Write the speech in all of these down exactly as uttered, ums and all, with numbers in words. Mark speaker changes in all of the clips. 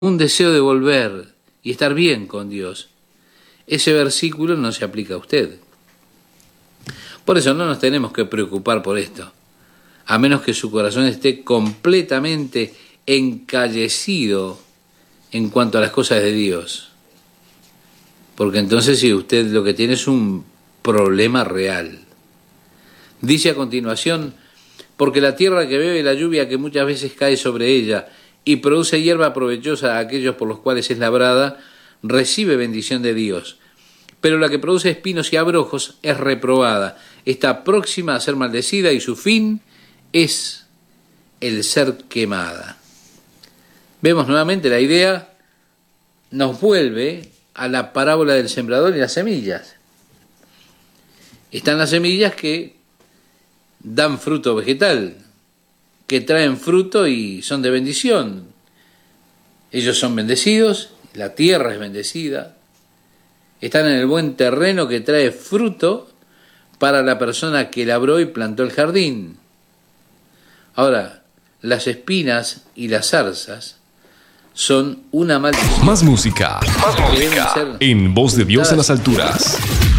Speaker 1: un deseo de volver y estar bien con Dios, ese versículo no se aplica a usted. Por eso no nos tenemos que preocupar por esto, a menos que su corazón esté completamente encallecido en cuanto a las cosas de Dios. Porque entonces si usted lo que tiene es un problema real. Dice a continuación, porque la tierra que bebe la lluvia que muchas veces cae sobre ella y produce hierba provechosa a aquellos por los cuales es labrada, recibe bendición de Dios. Pero la que produce espinos y abrojos es reprobada, está próxima a ser maldecida y su fin es el ser quemada. Vemos nuevamente la idea, nos vuelve a la parábola del sembrador y las semillas. Están las semillas que dan fruto vegetal, que traen fruto y son de bendición. Ellos son bendecidos, la tierra es bendecida, están en el buen terreno que trae fruto para la persona que labró y plantó el jardín. Ahora, las espinas y las zarzas son una maldición.
Speaker 2: Más música, más música en Voz de Dios en las alturas.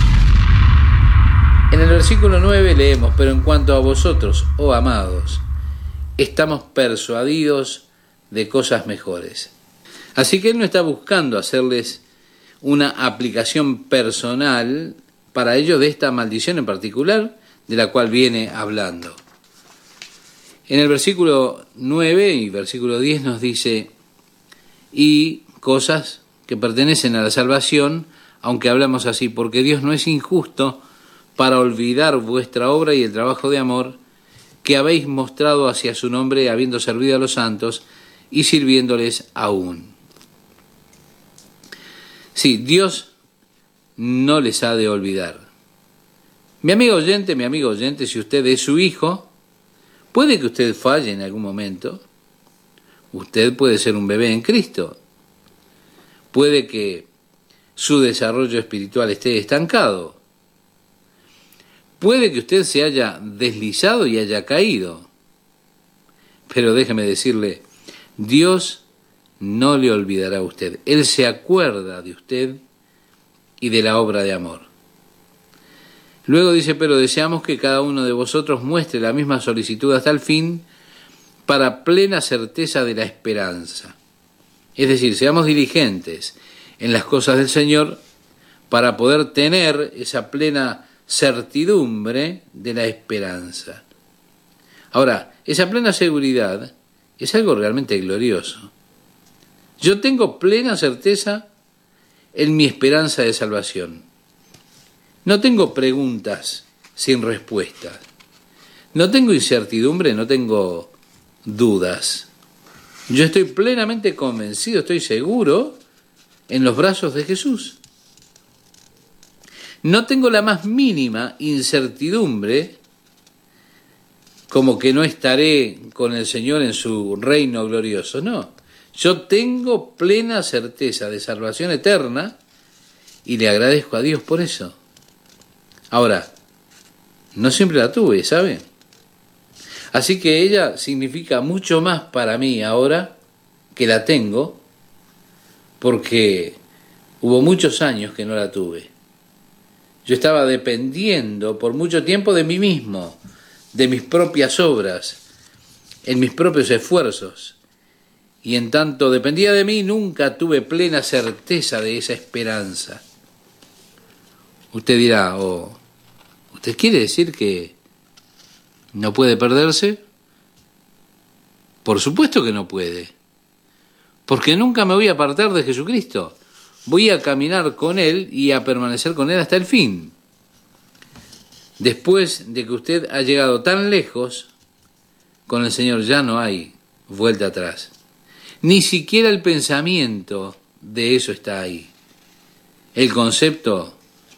Speaker 1: En el versículo nueve leemos, pero en cuanto a vosotros, oh amados, estamos persuadidos de cosas mejores. Así que él no está buscando hacerles una aplicación personal para ellos de esta maldición en particular, de la cual viene hablando. En el versículo nueve y versículo diez nos dice, y cosas que pertenecen a la salvación, aunque hablamos así, porque Dios no es injusto para olvidar vuestra obra y el trabajo de amor que habéis mostrado hacia su nombre, habiendo servido a los santos y sirviéndoles aún. Sí, Dios no les ha de olvidar. Mi amigo oyente, mi amigo oyente, si usted es su hijo, puede que usted falle en algún momento. Usted puede ser un bebé en Cristo. Puede que su desarrollo espiritual esté estancado. Puede que usted se haya deslizado y haya caído. Pero déjeme decirle, Dios no le olvidará a usted. Él se acuerda de usted y de la obra de amor. Luego dice, pero deseamos que cada uno de vosotros muestre la misma solicitud hasta el fin, para plena certeza de la esperanza. Es decir, seamos diligentes en las cosas del Señor para poder tener esa plena certidumbre de la esperanza. Ahora, esa plena seguridad es algo realmente glorioso. Yo tengo plena certeza en mi esperanza de salvación. No tengo preguntas sin respuestas. No tengo incertidumbre, no tengo dudas. Yo estoy plenamente convencido, estoy seguro en los brazos de Jesús. No tengo la más mínima incertidumbre como que no estaré con el Señor en su reino glorioso. No, yo tengo plena certeza de salvación eterna y le agradezco a Dios por eso. Ahora, no siempre la tuve, ¿sabe? Así que ella significa mucho más para mí ahora que la tengo, porque hubo muchos años que no la tuve. Yo estaba dependiendo por mucho tiempo de mí mismo, de mis propias obras, en mis propios esfuerzos. Y en tanto dependía de mí, nunca tuve plena certeza de esa esperanza. Usted dirá, oh, ¿usted quiere decir que no puede perderse? Por supuesto que no puede, porque nunca me voy a apartar de Jesucristo. Voy a caminar con Él y a permanecer con Él hasta el fin. Después de que usted ha llegado tan lejos, con el Señor ya no hay vuelta atrás. Ni siquiera el pensamiento de eso está ahí. El concepto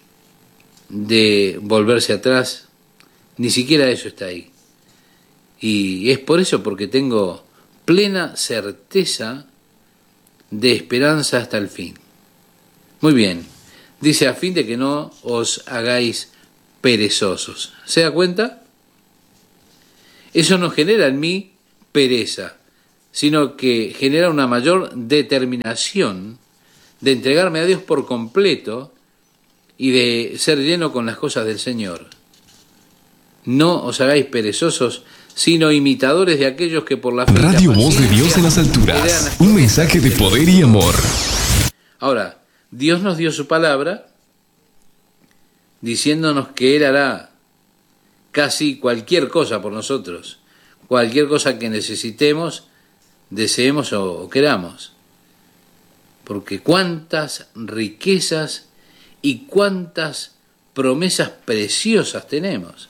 Speaker 1: de volverse atrás, ni siquiera eso está ahí. Y es por eso, porque tengo plena certeza de esperanza hasta el fin. Muy bien, dice a fin de que no os hagáis perezosos. ¿Se da cuenta? Eso no genera en mí pereza, sino que genera una mayor determinación de entregarme a Dios por completo y de ser lleno con las cosas del Señor. No os hagáis perezosos, sino imitadores de aquellos que por la fe...
Speaker 2: Radio Voz de Dios en las alturas, un mensaje de poder y amor.
Speaker 1: Ahora, Dios nos dio su palabra diciéndonos que Él hará casi cualquier cosa por nosotros, cualquier cosa que necesitemos, deseemos o, o queramos. Porque cuántas riquezas y cuántas promesas preciosas tenemos.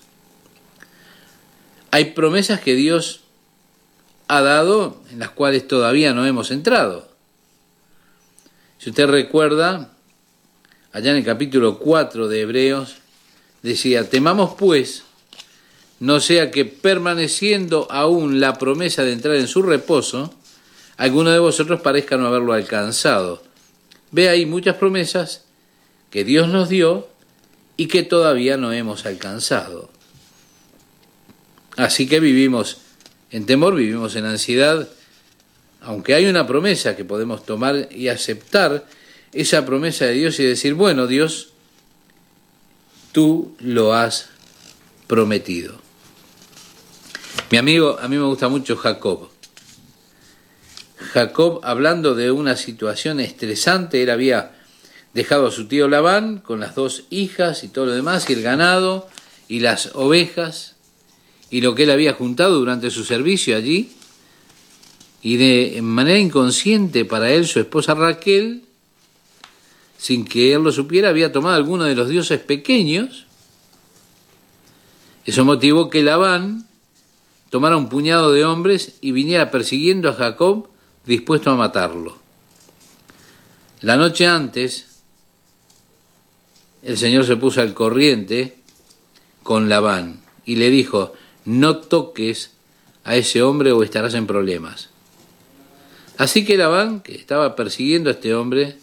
Speaker 1: Hay promesas que Dios ha dado en las cuales todavía no hemos entrado. Si usted recuerda, allá en el capítulo cuatro de Hebreos, decía, temamos pues, no sea que permaneciendo aún la promesa de entrar en su reposo, alguno de vosotros parezca no haberlo alcanzado. Ve ahí muchas promesas que Dios nos dio y que todavía no hemos alcanzado. Así que vivimos en temor, vivimos en ansiedad, aunque hay una promesa que podemos tomar y aceptar esa promesa de Dios y decir, bueno, Dios, tú lo has prometido. Mi amigo, a mí me gusta mucho Jacob. Jacob, hablando de una situación estresante, él había dejado a su tío Labán con las dos hijas y todo lo demás, y el ganado y las ovejas, y lo que él había juntado durante su servicio allí, y de manera inconsciente para él, su esposa Raquel, sin que él lo supiera, había tomado alguno de los dioses pequeños. Eso motivó que Labán tomara un puñado de hombres y viniera persiguiendo a Jacob, dispuesto a matarlo. La noche antes, el Señor se puso al corriente con Labán y le dijo, no toques a ese hombre o estarás en problemas. Así que Labán, que estaba persiguiendo a este hombre,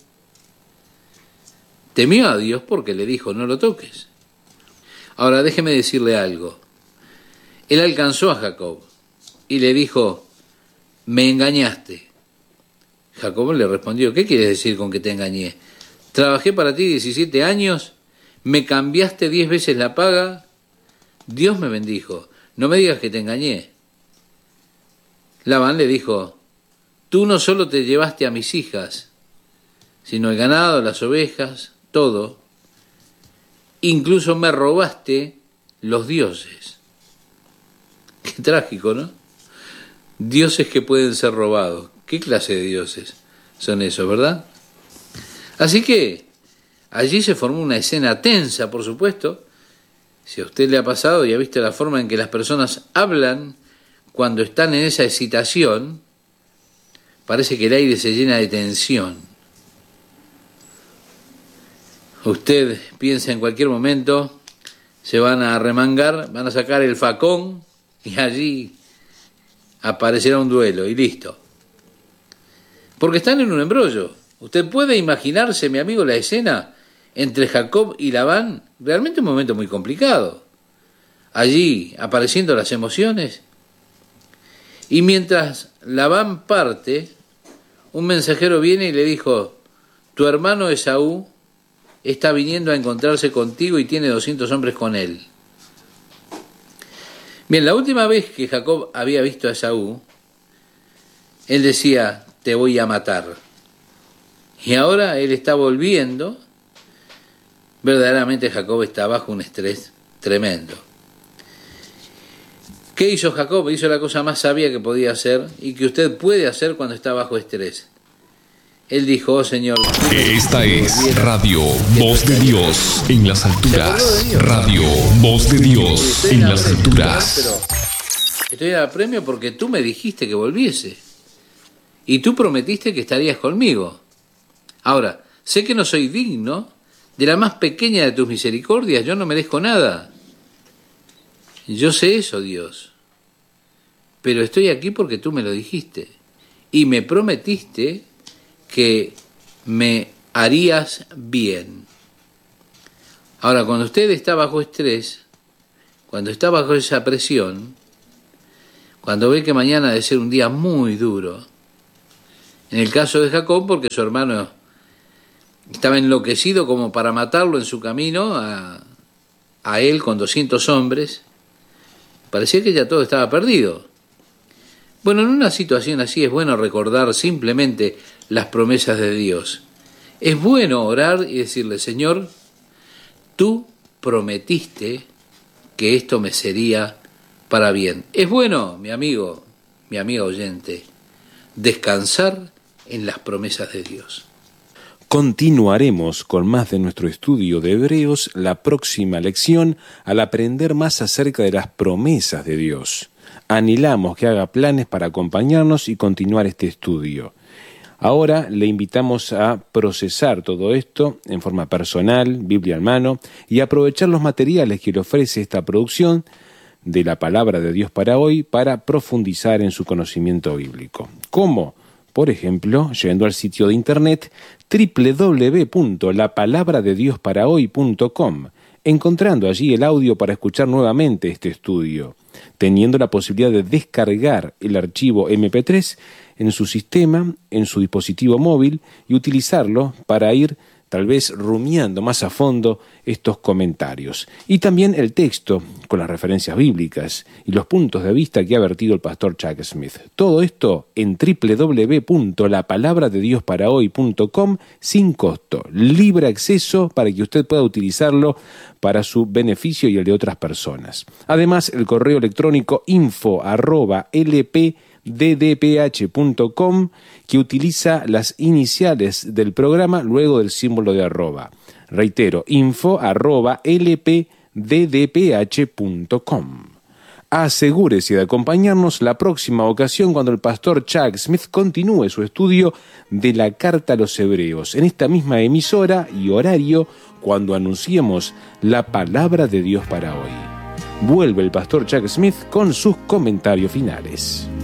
Speaker 1: temió a Dios porque le dijo, no lo toques. Ahora déjeme decirle algo. Él alcanzó a Jacob y le dijo, me engañaste. Jacob le respondió, ¿qué quieres decir con que te engañé? Trabajé para ti diecisiete años, me cambiaste diez veces la paga, Dios me bendijo, no me digas que te engañé. Labán le dijo, tú no solo te llevaste a mis hijas, sino el ganado, las ovejas, todo, incluso me robaste los dioses. Qué trágico, ¿no? Dioses que pueden ser robados. ¿Qué clase de dioses son esos, verdad? Así que allí se formó una escena tensa, por supuesto. Si a usted le ha pasado y ha visto la forma en que las personas hablan cuando están en esa excitación, parece que el aire se llena de tensión. Usted piensa en cualquier momento, se van a remangar, van a sacar el facón y allí aparecerá un duelo y listo. Porque están en un embrollo. Usted puede imaginarse, mi amigo, la escena entre Jacob y Labán, realmente un momento muy complicado. Allí apareciendo las emociones. Y mientras Labán parte, un mensajero viene y le dijo, tu hermano Esaú está viniendo a encontrarse contigo y tiene doscientos hombres con él. Bien, la última vez que Jacob había visto a Esaú, él decía, te voy a matar. Y ahora él está volviendo. Verdaderamente Jacob está bajo un estrés tremendo. ¿Qué hizo Jacob? Hizo la cosa más sabia que podía hacer y que usted puede hacer cuando está bajo estrés. Él dijo, oh Señor,
Speaker 2: esta es Radio Voz de Dios en las alturas. Radio Voz de Dios en las alturas.
Speaker 1: Pero estoy al premio porque tú me dijiste que volviese. Y tú prometiste que estarías conmigo. Ahora, sé que no soy digno de la más pequeña de tus misericordias. Yo no merezco nada. Yo sé eso, Dios. Pero estoy aquí porque tú me lo dijiste. Y me prometiste que me harías bien. Ahora, cuando usted está bajo estrés, cuando está bajo esa presión, cuando ve que mañana ha de ser un día muy duro. En el caso de Jacob, porque su hermano estaba enloquecido como para matarlo en su camino a, a él con doscientos hombres. Parecía que ya todo estaba perdido. Bueno, en una situación así es bueno recordar simplemente las promesas de Dios. Es bueno orar y decirle: Señor, tú prometiste que esto me sería para bien. Es bueno, mi amigo, mi amiga oyente, descansar en las promesas de Dios.
Speaker 3: Continuaremos con más de nuestro estudio de Hebreos la próxima lección al aprender más acerca de las promesas de Dios. Anhelamos que haga planes para acompañarnos y continuar este estudio. Ahora le invitamos a procesar todo esto en forma personal, Biblia en mano, y aprovechar los materiales que le ofrece esta producción de la Palabra de Dios para hoy para profundizar en su conocimiento bíblico. ¿Cómo? Por ejemplo, yendo al sitio de internet doble u doble u doble u punto la palabra de dios para hoy punto com, encontrando allí el audio para escuchar nuevamente este estudio, teniendo la posibilidad de descargar el archivo eme pe tres en su sistema, en su dispositivo móvil, y utilizarlo para ir tal vez rumiando más a fondo estos comentarios. Y también el texto con las referencias bíblicas y los puntos de vista que ha vertido el pastor Chuck Smith. Todo esto en doble u doble u doble u punto la palabra de dios para hoy punto com, sin costo, libre acceso para que usted pueda utilizarlo para su beneficio y el de otras personas. Además, el correo electrónico info arroba ele pe de de pe hache punto com, que utiliza las iniciales del programa luego del símbolo de arroba. Reitero, info arroba ele pe de de pe hache punto com. Asegúrese de acompañarnos la próxima ocasión cuando el pastor Chuck Smith continúe su estudio de la Carta a los Hebreos, en esta misma emisora y horario, cuando anunciemos la palabra de Dios para hoy. Vuelve el pastor Chuck Smith con sus comentarios finales.